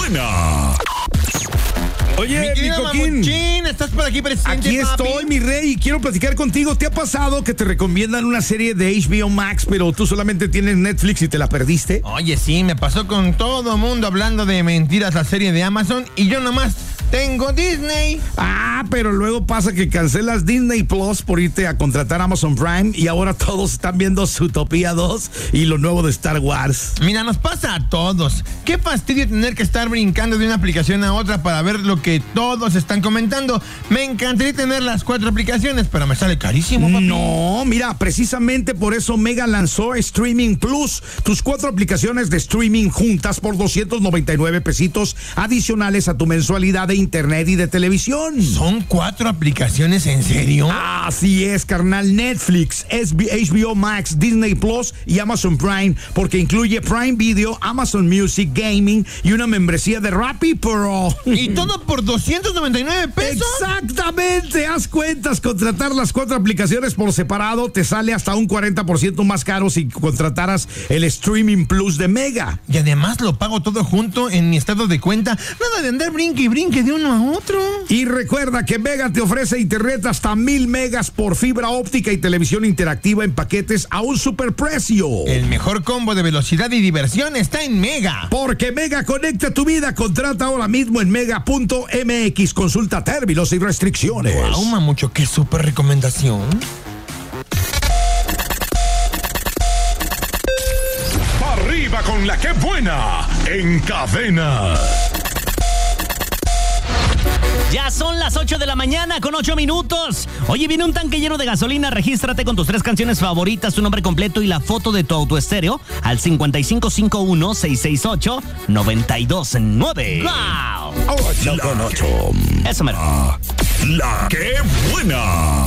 buena! Oye, mi Coquín, ¿estás por aquí presente, aquí estoy, mi rey, y quiero platicar contigo. ¿Te ha pasado que te recomiendan una serie de HBO Max, pero tú solamente tienes Netflix y te la perdiste? Oye, sí, me pasó con todo mundo hablando de mentiras la serie de Amazon y yo nomás tengo Disney. Pero luego pasa que cancelas Disney Plus por irte a contratar Amazon Prime y ahora todos están viendo Zootopia 2 y lo nuevo de Star Wars. Mira, nos pasa a todos. Qué fastidio tener que estar brincando de una aplicación a otra para ver lo que todos están comentando. Me encantaría tener las 4 aplicaciones, pero me sale carísimo, papi. No, mira, precisamente por eso Mega lanzó Streaming Plus, tus 4 aplicaciones de streaming juntas por 299 pesitos adicionales a tu mensualidad de internet y de televisión. ¿Son 4 aplicaciones, en serio? Así es, carnal. Netflix, HBO Max, Disney Plus y Amazon Prime, porque incluye Prime Video, Amazon Music, Gaming y una membresía de Rappi Pro. ¿Y todo por 299 pesos? Exactamente, haz cuentas. Contratar las 4 aplicaciones por separado te sale hasta un 40% más caro si contrataras el Streaming Plus de Mega. Y además lo pago todo junto en mi estado de cuenta. Nada de andar brinque y brinque de uno a otro. Y recuerda que Mega te ofrece internet hasta 1000 megas por fibra óptica y televisión interactiva en paquetes a un superprecio. El mejor combo de velocidad y diversión está en Mega. Porque Mega conecta tu vida. Contrata ahora mismo en mega.mx. Consulta términos y restricciones. Wow, mamucho, qué súper recomendación. ¡Arriba con la que buena! En cadena. Ya son las 8 de la mañana con 8 minutos. Oye, viene un tanque lleno de gasolina. Regístrate con tus 3 canciones favoritas, tu nombre completo y la foto de tu autoestéreo al 5551-668-929. ¡Wow! 8 con 8. Eso mero. La que buena.